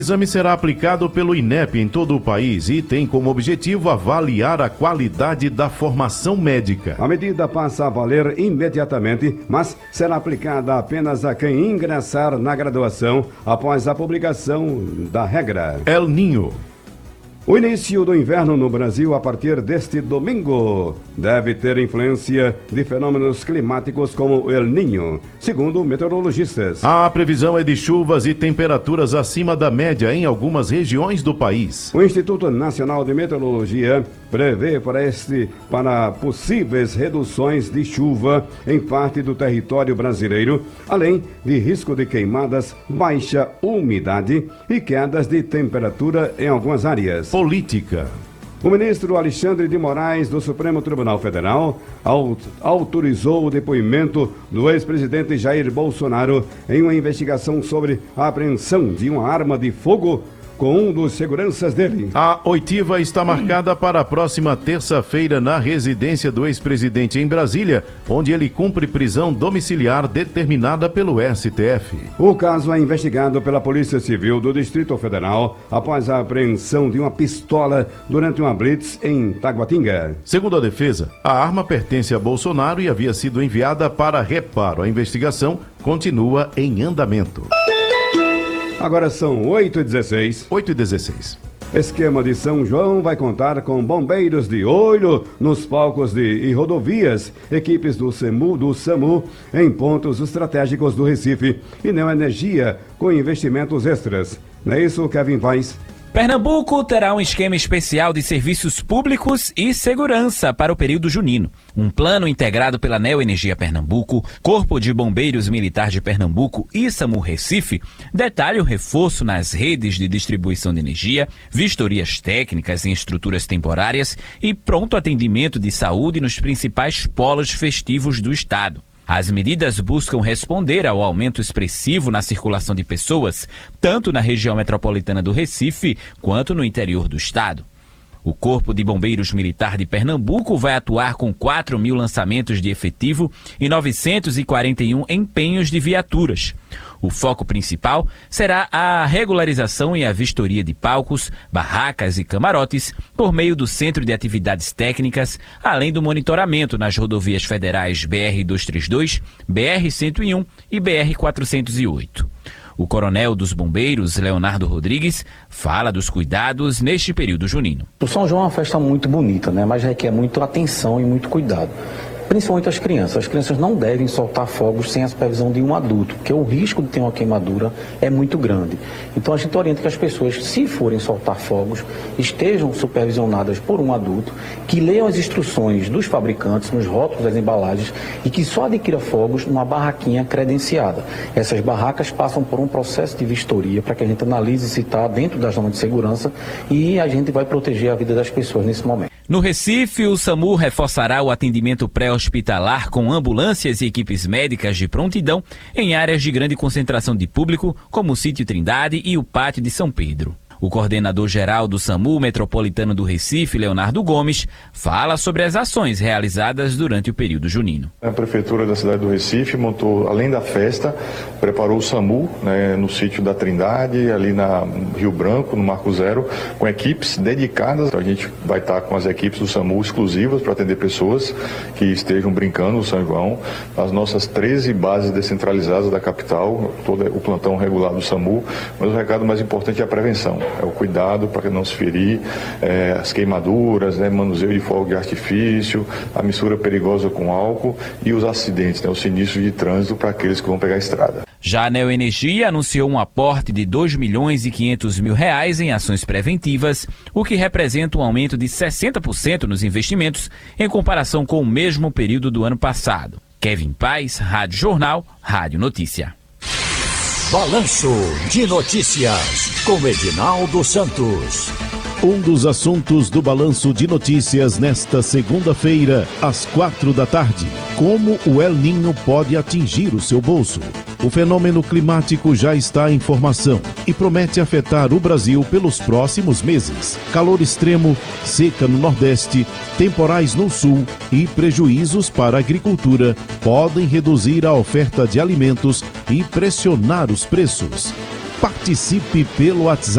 O exame será aplicado pelo INEP em todo o país e tem como objetivo avaliar a qualidade da formação médica. A medida passa a valer imediatamente, mas será aplicada apenas a quem ingressar na graduação após a publicação da regra. El Ninho. O início do inverno no Brasil a partir deste domingo deve ter influência de fenômenos climáticos como o El Niño, segundo meteorologistas. A previsão é de chuvas e temperaturas acima da média em algumas regiões do país. O Instituto Nacional de Meteorologia prevê para possíveis reduções de chuva em parte do território brasileiro, além de risco de queimadas, baixa umidade e quedas de temperatura em algumas áreas. Política. O ministro Alexandre de Moraes, do Supremo Tribunal Federal, autorizou o depoimento do ex-presidente Jair Bolsonaro em uma investigação sobre a apreensão de uma arma de fogo com um dos seguranças dele. A oitiva está marcada para a próxima terça-feira na residência do ex-presidente em Brasília, onde ele cumpre prisão domiciliar determinada pelo STF. O caso é investigado pela Polícia Civil do Distrito Federal após a apreensão de uma pistola durante uma blitz em Taguatinga. Segundo a defesa, a arma pertence a Bolsonaro e havia sido enviada para reparo. A investigação continua em andamento. Agora são 8h16. 8h16. Esquema de São João vai contar com bombeiros de olho nos palcos e rodovias, equipes do SAMU em pontos estratégicos do Recife e Neoenergia com investimentos extras. Não é isso, Kevin Vaz? Pernambuco terá um esquema especial de serviços públicos e segurança para o período junino. Um plano integrado pela Neoenergia Pernambuco, Corpo de Bombeiros Militar de Pernambuco e SAMU Recife detalha o reforço nas redes de distribuição de energia, vistorias técnicas em estruturas temporárias e pronto atendimento de saúde nos principais polos festivos do estado. As medidas buscam responder ao aumento expressivo na circulação de pessoas, tanto na região metropolitana do Recife quanto no interior do estado. O Corpo de Bombeiros Militar de Pernambuco vai atuar com 4.000 lançamentos de efetivo e 941 empenhos de viaturas. O foco principal será a regularização e a vistoria de palcos, barracas e camarotes por meio do Centro de Atividades Técnicas, além do monitoramento nas rodovias federais BR-232, BR-101 e BR-408. O coronel dos bombeiros, Leonardo Rodrigues, fala dos cuidados neste período junino. O São João é uma festa muito bonita, mas requer muita atenção e muito cuidado. Principalmente as crianças. As crianças não devem soltar fogos sem a supervisão de um adulto, porque o risco de ter uma queimadura é muito grande. Então a gente orienta que as pessoas, se forem soltar fogos, estejam supervisionadas por um adulto, que leiam as instruções dos fabricantes, nos rótulos das embalagens, e que só adquira fogos numa barraquinha credenciada. Essas barracas passam por um processo de vistoria para que a gente analise se está dentro das normas de segurança e a gente vai proteger a vida das pessoas nesse momento. No Recife, o SAMU reforçará o atendimento pré-hospitalar com ambulâncias e equipes médicas de prontidão em áreas de grande concentração de público, como o Sítio Trindade e o Pátio de São Pedro. O coordenador-geral do SAMU Metropolitano do Recife, Leonardo Gomes, fala sobre as ações realizadas durante o período junino. A Prefeitura da cidade do Recife montou, além da festa, preparou o SAMU no Sítio da Trindade, ali na Rio Branco, no Marco Zero, com equipes dedicadas. A gente vai estar com as equipes do SAMU exclusivas para atender pessoas que estejam brincando no São João. As nossas 13 bases descentralizadas da capital, todo o plantão regular do SAMU, mas o recado mais importante é a prevenção. É o cuidado para não se ferir, as queimaduras, manuseio de fogo de artifício, a mistura perigosa com álcool e os acidentes, os sinistros de trânsito para aqueles que vão pegar a estrada. Já a Neoenergia anunciou um aporte de R$2.500.000 em ações preventivas, o que representa um aumento de 60% nos investimentos em comparação com o mesmo período do ano passado. Kevin Paz, Rádio Jornal, Rádio Notícia. Balanço de Notícias, com Edinaldo Santos. Um dos assuntos do Balanço de Notícias nesta segunda-feira, às 4h, como o El Niño pode atingir o seu bolso. O fenômeno climático já está em formação e promete afetar o Brasil pelos próximos meses. Calor extremo, seca no Nordeste, temporais no Sul e prejuízos para a agricultura podem reduzir a oferta de alimentos e pressionar os preços. Participe pelo WhatsApp